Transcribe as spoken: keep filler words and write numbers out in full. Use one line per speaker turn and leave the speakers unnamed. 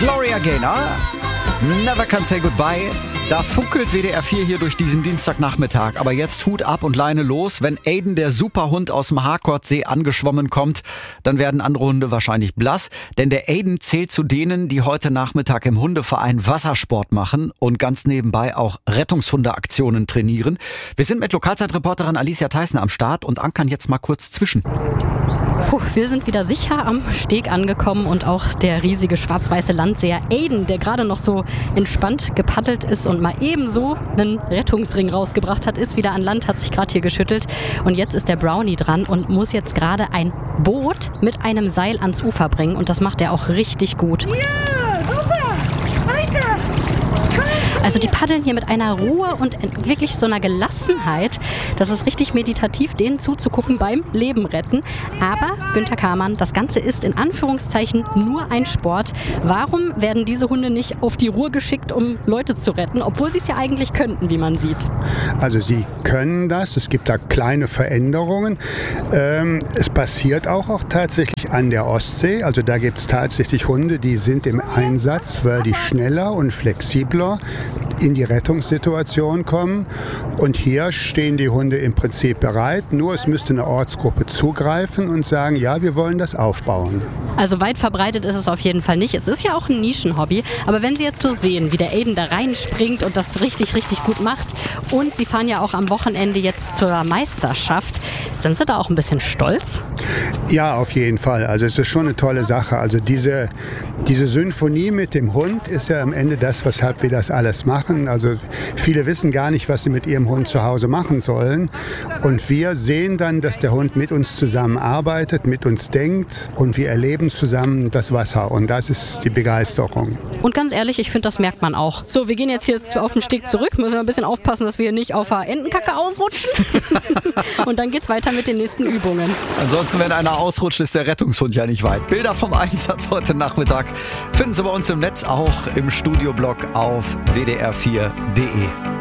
Gloria Gaynor, Never Can Say Goodbye. Da funkelt W D R vier hier durch diesen Dienstagnachmittag. Aber jetzt Hut ab und Leine los. Wenn Aiden, der Superhund aus dem Harkordsee, angeschwommen kommt, dann werden andere Hunde wahrscheinlich blass. Denn der Aiden zählt zu denen, die heute Nachmittag im Hundeverein Wassersport machen und ganz nebenbei auch Rettungshundeaktionen trainieren. Wir sind mit Lokalzeitreporterin Alicia Theissen am Start und ankern jetzt mal kurz zwischen.
Puh, wir sind wieder sicher am Steg angekommen und auch der riesige schwarz-weiße Landseher Aiden, der gerade noch so entspannt gepaddelt ist und mal ebenso einen Rettungsring rausgebracht hat, ist wieder an Land, hat sich gerade hier geschüttelt und jetzt ist der Brownie dran und muss jetzt gerade ein Boot mit einem Seil ans Ufer bringen und das macht er auch richtig gut.
Ja, super, weiter.
Also die paddeln hier mit einer Ruhe und wirklich so einer Gelassenheit. Das ist richtig meditativ, denen zuzugucken beim Leben retten. Aber, Günther Kamann, das Ganze ist in Anführungszeichen nur ein Sport. Warum werden diese Hunde nicht auf die Ruhr geschickt, um Leute zu retten, obwohl sie es ja eigentlich könnten, wie man sieht?
Also sie können das, es gibt da kleine Veränderungen. Ähm, es passiert auch, auch tatsächlich an der Ostsee. Also da gibt es tatsächlich Hunde, die sind im Einsatz, weil die schneller und flexibler in die Rettungssituation kommen. Und hier stehen die Hunde im Prinzip bereit. Nur es müsste eine Ortsgruppe zugreifen und sagen, ja, wir wollen das aufbauen.
Also weit verbreitet ist es auf jeden Fall nicht. Es ist ja auch ein Nischenhobby. Aber wenn Sie jetzt so sehen, wie der Aiden da reinspringt und das richtig, richtig gut macht und Sie fahren ja auch am Wochenende jetzt zur Meisterschaft, sind Sie da auch ein bisschen stolz?
Ja, auf jeden Fall. Also es ist schon eine tolle Sache. Also diese, diese Symphonie mit dem Hund ist ja am Ende das, weshalb wir das alles machen. Also viele wissen gar nicht, was sie mit ihrem Hund zu Hause machen sollen. Und wir sehen dann, dass der Hund mit uns zusammenarbeitet, mit uns denkt und wir erleben zusammen das Wasser. Und das ist die Begeisterung.
Und ganz ehrlich, ich finde, das merkt man auch. So, wir gehen jetzt hier auf den Steg zurück. Müssen wir ein bisschen aufpassen, dass wir hier nicht auf der Entenkacke ausrutschen. Und dann geht's weiter mit den nächsten Übungen.
Ansonsten, wenn einer ausrutscht, ist der Rettungshund ja nicht weit. Bilder vom Einsatz heute Nachmittag finden Sie bei uns im Netz, auch im Studioblog auf w d r vier punkt d e.